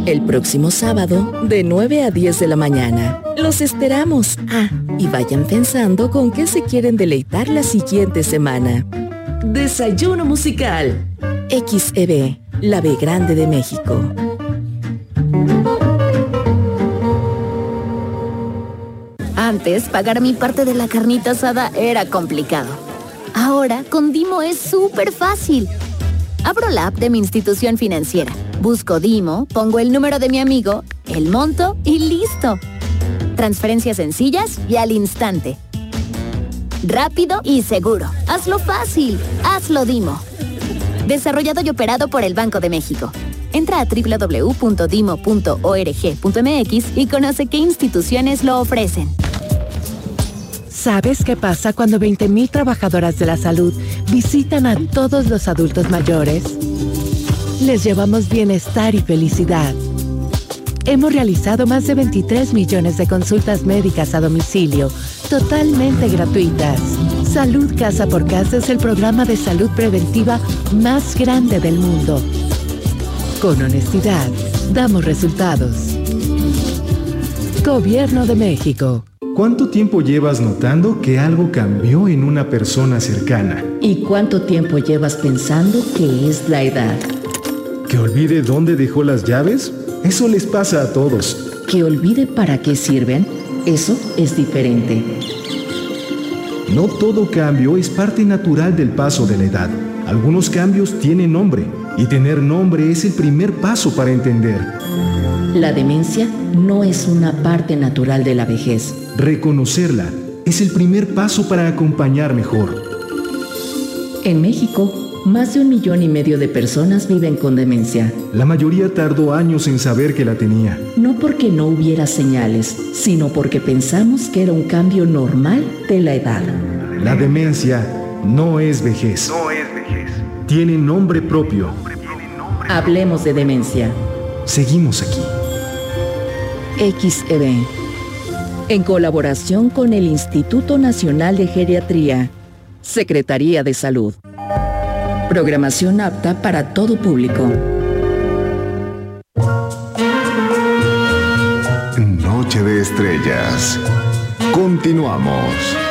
El próximo sábado, de 9 a 10 de la mañana. Los esperamos. Y vayan pensando con qué se quieren deleitar la siguiente semana. Desayuno musical. XEB, la B grande de México. Antes, pagar mi parte de la carnita asada era complicado. Ahora, con Dimo es súper fácil. Abro la app de mi institución financiera, busco Dimo, pongo el número de mi amigo, el monto y ¡listo! Transferencias sencillas y al instante. Rápido y seguro. Hazlo fácil. Hazlo Dimo. Desarrollado y operado por el Banco de México. Entra a www.dimo.org.mx y conoce qué instituciones lo ofrecen. ¿Sabes qué pasa cuando 20,000 trabajadoras de la salud visitan a todos los adultos mayores? Les llevamos bienestar y felicidad. Hemos realizado más de 23 millones de consultas médicas a domicilio, totalmente gratuitas. Salud Casa por Casa es el programa de salud preventiva más grande del mundo. Con honestidad, damos resultados. Gobierno de México. ¿Cuánto tiempo llevas notando que algo cambió en una persona cercana? ¿Y cuánto tiempo llevas pensando que es la edad? ¿Que olvide dónde dejó las llaves? Eso les pasa a todos. ¿Que olvide para qué sirven? Eso es diferente. No todo cambio es parte natural del paso de la edad. Algunos cambios tienen nombre, y tener nombre es el primer paso para entender. La demencia no es una parte natural de la vejez. Reconocerla es el primer paso para acompañar mejor. En México, más de 1,5 millones de personas viven con demencia. La mayoría tardó años en saber que la tenía. No porque no hubiera señales, sino porque pensamos que era un cambio normal de la edad. La demencia no es vejez. Tiene nombre propio. Hablemos de demencia. Seguimos aquí. XEB, en colaboración con el Instituto Nacional de Geriatría, Secretaría de Salud. Programación apta para todo público. Noche de Estrellas. Continuamos.